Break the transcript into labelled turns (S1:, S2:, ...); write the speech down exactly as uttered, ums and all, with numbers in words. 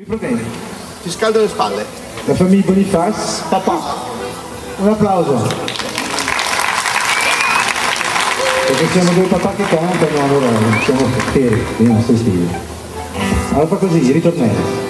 S1: problemi.
S2: Ti scaldo le spalle.
S1: La famiglia Bonifaz, papà. Un applauso. Perché siamo due papà che cantano, allora siamo fieri, io non sto stile. Allora fa così, ritornello.